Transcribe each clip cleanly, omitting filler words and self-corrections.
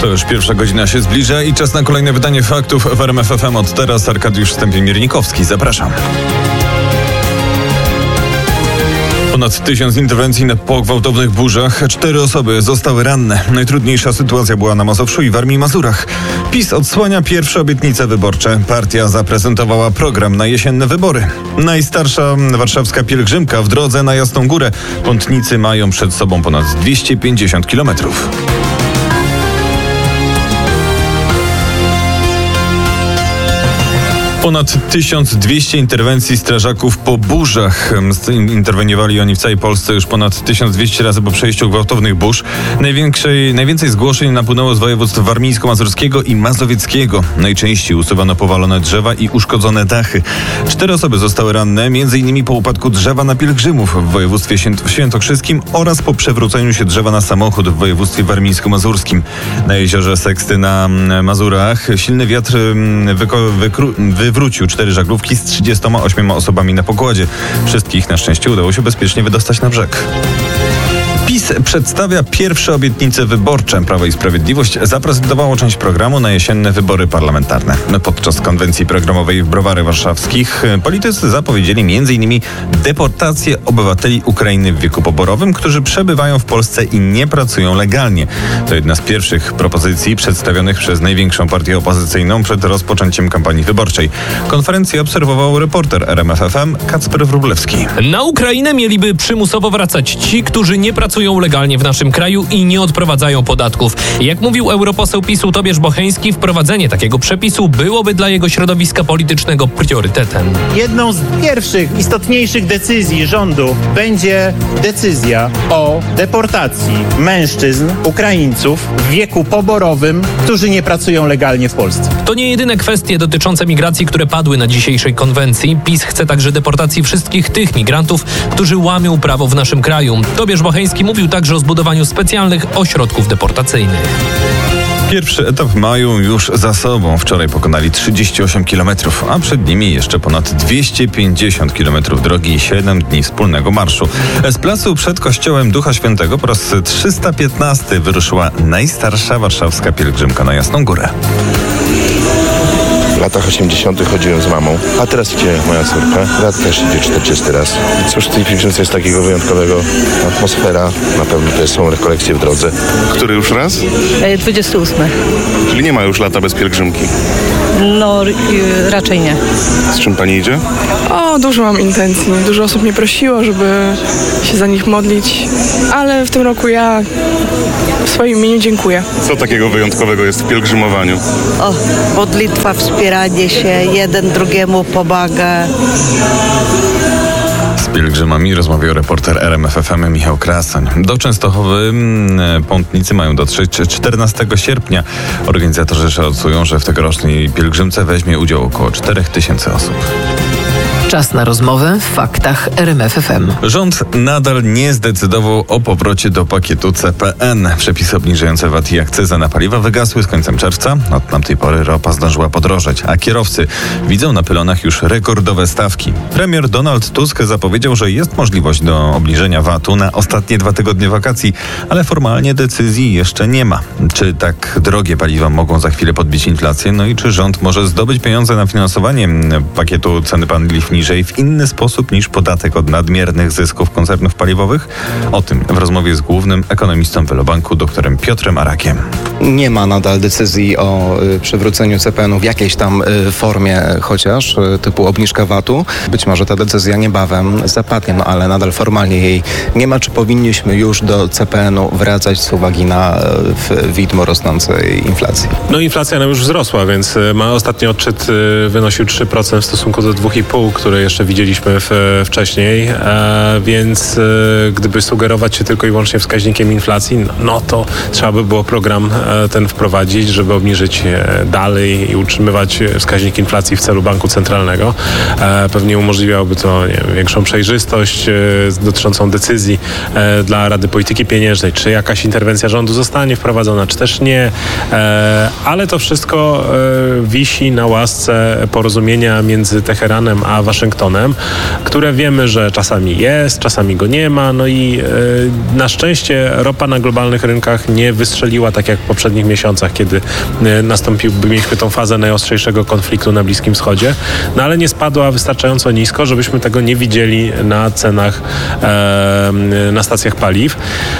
To już pierwsza godzina się zbliża i czas na kolejne wydanie faktów w RMF FM. Od teraz Arkadiusz Stępień-Miernikowski. Zapraszam. Ponad 1000 interwencji po gwałtownych burzach. 4 osoby zostały ranne. Najtrudniejsza sytuacja była na Mazowszu i Warmii i Mazurach. PiS odsłania pierwsze obietnice wyborcze. Partia zaprezentowała program na jesienne wybory. Najstarsza warszawska pielgrzymka w drodze na Jasną Górę. Pątnicy mają przed sobą ponad 250 kilometrów. Ponad 1200 interwencji strażaków po burzach. Interweniowali oni w całej Polsce już ponad 1200 razy po przejściu gwałtownych burz. Najwięcej zgłoszeń napłynęło z województw warmińsko-mazurskiego i mazowieckiego. Najczęściej usuwano powalone drzewa i uszkodzone dachy. 4 osoby zostały ranne, m.in. po upadku drzewa na pielgrzymów w województwie świętokrzyskim oraz po przewróceniu się drzewa na samochód w województwie warmińsko-mazurskim. Na jeziorze Seksty na Mazurach silny wiatr wywrócił 4 żaglówki z 38 osobami na pokładzie. Wszystkich na szczęście udało się bezpiecznie wydostać na brzeg. PiS przedstawia pierwsze obietnice wyborcze. Prawo i Sprawiedliwość zaprezentowało część programu na jesienne wybory parlamentarne. Podczas konwencji programowej w Browarach Warszawskich politycy zapowiedzieli m.in. deportację obywateli Ukrainy w wieku poborowym, którzy przebywają w Polsce i nie pracują legalnie. To jedna z pierwszych propozycji przedstawionych przez największą partię opozycyjną przed rozpoczęciem kampanii wyborczej. Konferencję obserwował reporter RMF FM Kacper Wróblewski. Na Ukrainę mieliby przymusowo wracać ci, którzy nie pracują legalnie w naszym kraju i nie odprowadzają podatków. Jak mówił europoseł PiS-u Tobiasz Bocheński, wprowadzenie takiego przepisu byłoby dla jego środowiska politycznego priorytetem. Jedną z pierwszych, istotniejszych decyzji rządu będzie decyzja o deportacji mężczyzn, Ukraińców w wieku poborowym, którzy nie pracują legalnie w Polsce. To nie jedyne kwestie dotyczące migracji, które padły na dzisiejszej konwencji. PiS chce także deportacji wszystkich tych migrantów, którzy łamią prawo w naszym kraju. Tobiasz Bocheński mówił także o zbudowaniu specjalnych ośrodków deportacyjnych. Pierwszy etap w maju już za sobą. Wczoraj pokonali 38 km, a przed nimi jeszcze ponad 250 km drogi i 7 dni wspólnego marszu. Z placu przed kościołem Ducha Świętego po raz 315 wyruszyła najstarsza warszawska pielgrzymka na Jasną Górę. W latach 80. chodziłem z mamą, a teraz idzie moja córka. Brat też idzie 40 raz. I cóż w tej pielgrzymce jest takiego wyjątkowego? Atmosfera, na pewno też są rekolekcje w drodze. Który już raz? 28. Czyli nie ma już lata bez pielgrzymki? No, raczej nie. Z czym pani idzie? Dużo mam intencji. Dużo osób mnie prosiło, żeby się za nich modlić, ale w tym roku ja w swoim imieniu dziękuję. Co takiego wyjątkowego jest w pielgrzymowaniu? Modlitwa, wspieranie się, jeden drugiemu pomaga. Z pielgrzymami rozmawiał reporter RMF FM Michał Krasoń. Do Częstochowy pątnicy mają dotrzeć 14 sierpnia. Organizatorzy szacują, że w tegorocznej pielgrzymce weźmie udział około 4000 osób. Czas na rozmowę w faktach RMF FM. Rząd nadal nie zdecydował o powrocie do pakietu CPN. Przepisy obniżające VAT i akcyzę na paliwa wygasły z końcem czerwca. Od tamtej pory ropa zdążyła podrożeć, a kierowcy widzą na pylonach już rekordowe stawki. Premier Donald Tusk zapowiedział, że jest możliwość do obniżenia VAT-u na ostatnie 2 tygodnie wakacji, ale formalnie decyzji jeszcze nie ma. Czy tak drogie paliwa mogą za chwilę podbić inflację? No i czy rząd może zdobyć pieniądze na finansowanie pakietu ceny paliw niżej w inny sposób niż podatek od nadmiernych zysków koncernów paliwowych? O tym w rozmowie z głównym ekonomistą Velobanku doktorem Piotrem Arakiem. Nie ma nadal decyzji o przywróceniu CPN-u w jakiejś tam formie chociaż, typu obniżka VAT-u. Być może ta decyzja niebawem zapadnie, ale nadal formalnie jej nie ma. Czy powinniśmy już do CPN-u wracać z uwagi na widmo rosnącej inflacji? No inflacja nam już wzrosła, więc ostatni odczyt wynosił 3% w stosunku do 2,5%, które jeszcze widzieliśmy wcześniej, więc gdyby sugerować się tylko i wyłącznie wskaźnikiem inflacji, no to trzeba by było program ten wprowadzić, żeby obniżyć dalej i utrzymywać wskaźnik inflacji w celu banku centralnego. Pewnie umożliwiałoby to większą przejrzystość dotyczącą decyzji dla Rady Polityki Pieniężnej, czy jakaś interwencja rządu zostanie wprowadzona, czy też nie, ale to wszystko wisi na łasce porozumienia między Teheranem a Waszyngtonem, które wiemy, że czasami jest, czasami go nie ma, no i na szczęście ropa na globalnych rynkach nie wystrzeliła tak jak poprzednich miesiącach, kiedy mieliśmy tą fazę najostrzejszego konfliktu na Bliskim Wschodzie, no ale nie spadła wystarczająco nisko, żebyśmy tego nie widzieli na cenach na stacjach paliw.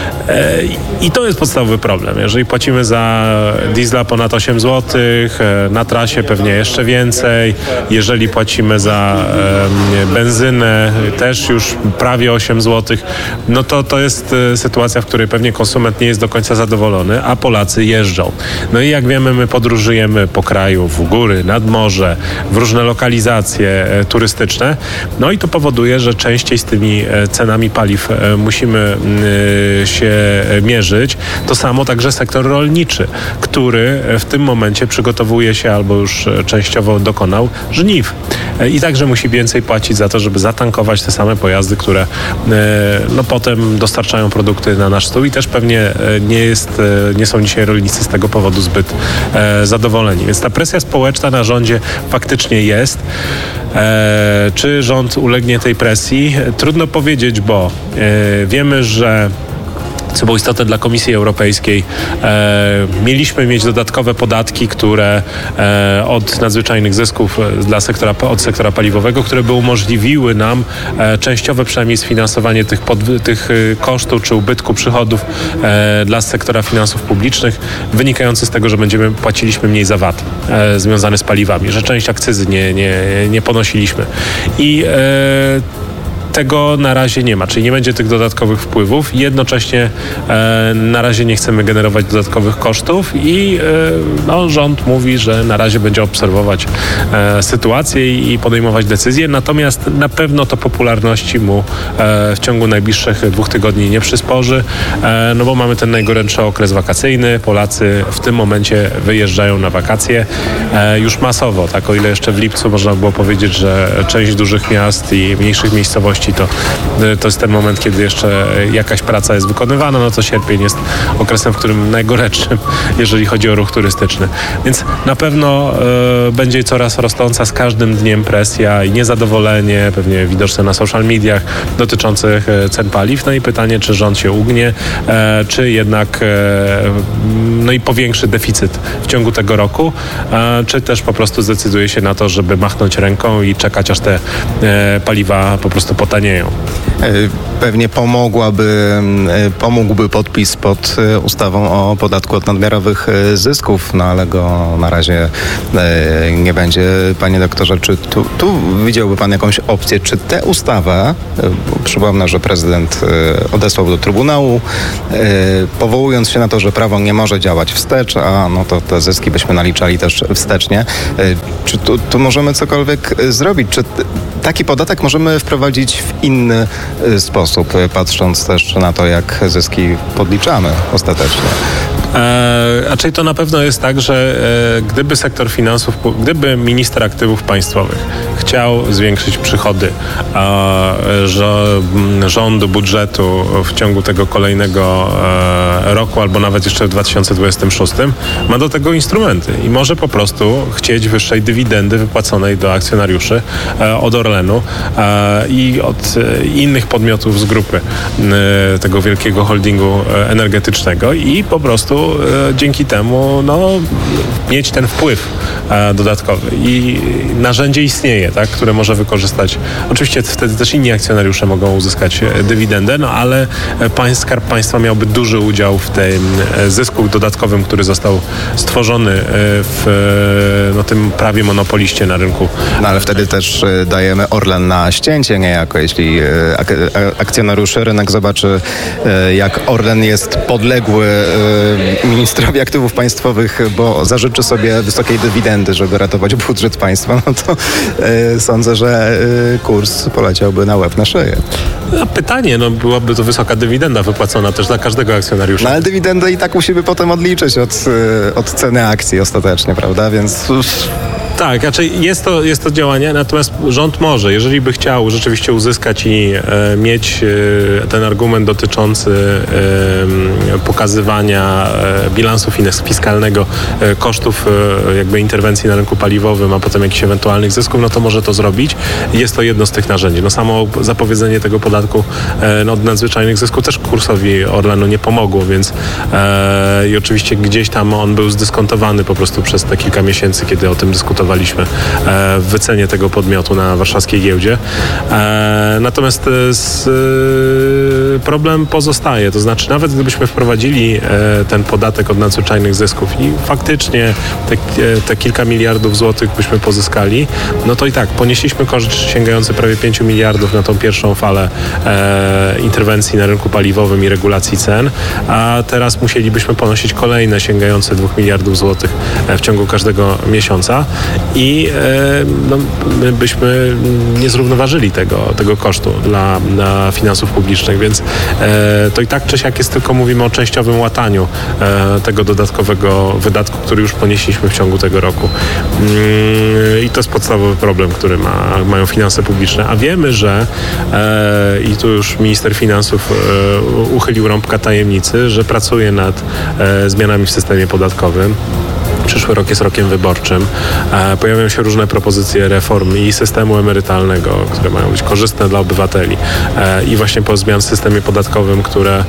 I to jest podstawowy problem. Jeżeli płacimy za diesla ponad 8 zł, na trasie pewnie jeszcze więcej, jeżeli płacimy za benzynę też już prawie 8 zł, no to jest sytuacja, w której pewnie konsument nie jest do końca zadowolony, a Polacy jeżdżą. No i jak wiemy, my podróżujemy po kraju, w góry, nad morze, w różne lokalizacje turystyczne, no i to powoduje, że częściej z tymi cenami paliw musimy się mierzyć. To samo także sektor rolniczy, który w tym momencie przygotowuje się albo już częściowo dokonał żniw. I także musi więcej płacić za to, żeby zatankować te same pojazdy, które potem dostarczają produkty na nasz stół i też pewnie nie są dzisiaj rolnicy z tego powodu zbyt zadowoleni. Więc ta presja społeczna na rządzie faktycznie jest. Czy rząd ulegnie tej presji? Trudno powiedzieć, bo wiemy, że co było istotne dla Komisji Europejskiej, mieliśmy mieć dodatkowe podatki, które od nadzwyczajnych zysków od sektora paliwowego, które by umożliwiły nam częściowe przynajmniej sfinansowanie tych kosztów czy ubytku przychodów dla sektora finansów publicznych, wynikający z tego, że płaciliśmy mniej za VAT związany z paliwami, że część akcyzy nie ponosiliśmy. I tego na razie nie ma, czyli nie będzie tych dodatkowych wpływów. Jednocześnie na razie nie chcemy generować dodatkowych kosztów i rząd mówi, że na razie będzie obserwować sytuację i podejmować decyzje, natomiast na pewno to popularności mu w ciągu najbliższych 2 tygodni nie przysporzy, bo mamy ten najgorętszy okres wakacyjny. Polacy w tym momencie wyjeżdżają na wakacje już masowo, tak, o ile jeszcze w lipcu można było powiedzieć, że część dużych miast i mniejszych miejscowości to jest ten moment, kiedy jeszcze jakaś praca jest wykonywana, no to sierpień jest okresem, w którym najgorętszym, jeżeli chodzi o ruch turystyczny. Więc na pewno będzie coraz rosnąca z każdym dniem presja i niezadowolenie, pewnie widoczne na social mediach, dotyczących cen paliw. No i pytanie, czy rząd się ugnie, czy jednak i powiększy deficyt w ciągu tego roku, czy też po prostu zdecyduje się na to, żeby machnąć ręką i czekać, aż te paliwa po prostu potanieją. Pewnie pomógłby podpis pod ustawą o podatku od nadmiarowych zysków, no ale go na razie nie będzie. Panie doktorze, czy tu widziałby pan jakąś opcję, czy tę ustawę, przypomnę, że prezydent odesłał do Trybunału, powołując się na to, że prawo nie może działać wstecz, a no to te zyski byśmy naliczali też wstecznie. Czy tu możemy cokolwiek zrobić? Czy taki podatek możemy wprowadzić w inny sposób, patrząc też na to, jak zyski podliczamy ostatecznie? Czyli to na pewno jest tak, że gdyby sektor finansów, gdyby minister aktywów państwowych chciał zwiększyć przychody rządu, budżetu w ciągu tego kolejnego roku, albo nawet jeszcze w 2026, ma do tego instrumenty i może po prostu chcieć wyższej dywidendy wypłaconej do akcjonariuszy od Orlenu i od innych podmiotów z grupy tego wielkiego holdingu energetycznego i po prostu dzięki temu mieć ten wpływ dodatkowy. I narzędzie istnieje, tak, które może wykorzystać. Oczywiście wtedy też inni akcjonariusze mogą uzyskać dywidendę, ale Skarb Państwa miałby duży udział w tym zysku dodatkowym, który został stworzony w tym prawie monopoliście na rynku. No ale wtedy też dajemy Orlen na ścięcie niejako, jeśli akcjonariusze rynek zobaczy, jak Orlen jest podległy ministrowi aktywów państwowych, bo zażyczy sobie wysokiej dywidendy, żeby ratować budżet państwa, no to sądzę, że kurs poleciałby na łeb, na szyję. A pytanie, byłaby to wysoka dywidenda wypłacona też dla każdego akcjonariusza. No ale dywidendę i tak musimy potem odliczyć od ceny akcji ostatecznie, prawda? Więc Tak, raczej jest to działanie, natomiast rząd może, jeżeli by chciał rzeczywiście uzyskać i mieć ten argument dotyczący pokazywania bilansu fiskalnego kosztów jakby interwencji na rynku paliwowym, a potem jakichś ewentualnych zysków, no to może to zrobić. Jest to jedno z tych narzędzi. No samo zapowiedzenie tego podatku od nadzwyczajnych zysków też kursowi Orlenu nie pomogło, więc i oczywiście gdzieś tam on był zdyskontowany po prostu przez te kilka miesięcy, kiedy o tym dyskutowaliśmy w wycenie tego podmiotu na warszawskiej giełdzie. Natomiast problem pozostaje, to znaczy nawet gdybyśmy wprowadzili ten podatek od nadzwyczajnych zysków i faktycznie te kilka miliardów złotych byśmy pozyskali, no to i tak ponieśliśmy koszt sięgający prawie 5 miliardów na tą pierwszą falę interwencji na rynku paliwowym i regulacji cen, a teraz musielibyśmy ponosić kolejne sięgające 2 miliardów złotych w ciągu każdego miesiąca i my byśmy nie zrównoważyli tego kosztu dla finansów publicznych, więc to i tak czy siak jest tylko, mówimy o częściowym łataniu tego dodatkowego wydatku, który już ponieśliśmy w ciągu tego roku. I to jest podstawowy problem, który mają finanse publiczne. A wiemy, że i tu już minister finansów uchylił rąbka tajemnicy, że pracuje nad zmianami w systemie podatkowym. Przyszły rok jest rokiem wyborczym. Pojawiają się różne propozycje reform i systemu emerytalnego, które mają być korzystne dla obywateli i właśnie zmian w systemie podatkowym, które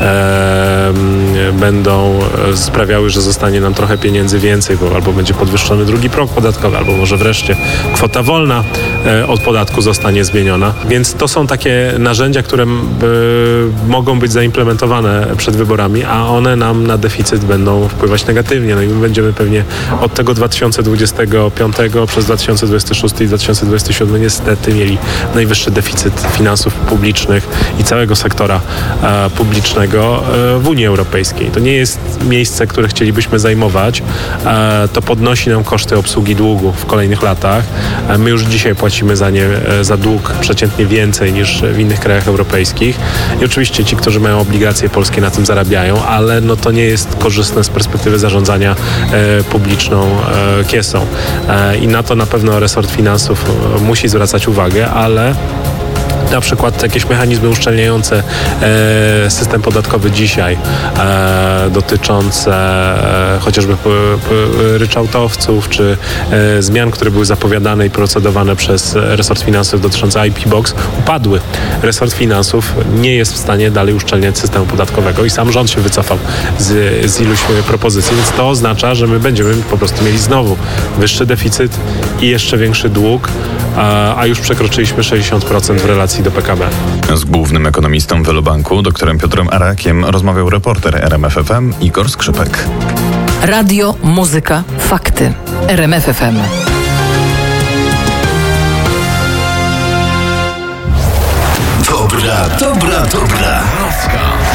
będą sprawiały, że zostanie nam trochę pieniędzy więcej, bo albo będzie podwyższony drugi próg podatkowy, albo może wreszcie kwota wolna od podatku zostanie zmieniona. Więc to są takie narzędzia, które mogą być zaimplementowane przed wyborami, a one nam na deficyt będą wpływać negatywnie. No i my będziemy pewnie od tego 2025 przez 2026 i 2027 niestety mieli najwyższy deficyt finansów publicznych i całego sektora publicznego w Unii Europejskiej. To nie jest miejsce, które chcielibyśmy zajmować. To podnosi nam koszty obsługi długu w kolejnych latach. My już dzisiaj płacimy za dług przeciętnie więcej niż w innych krajach europejskich. I oczywiście ci, którzy mają obligacje polskie, na tym zarabiają, ale no to nie jest korzystne z perspektywy zarządzania publiczną kiesą. I na to na pewno resort finansów musi zwracać uwagę, ale na przykład jakieś mechanizmy uszczelniające system podatkowy dzisiaj, dotyczące chociażby ryczałtowców, czy zmian, które były zapowiadane i procedowane przez resort finansów dotyczące IP Box, upadły. Resort finansów nie jest w stanie dalej uszczelniać systemu podatkowego i sam rząd się wycofał z iluś propozycji, więc to oznacza, że my będziemy po prostu mieli znowu wyższy deficyt i jeszcze większy dług, a już przekroczyliśmy 60% w relacji do PKB. Z głównym ekonomistą Velobanku, doktorem Piotrem Arakiem, rozmawiał reporter RMF FM Igor Skrzypek. Radio, muzyka, fakty. RMF FM. Dobra.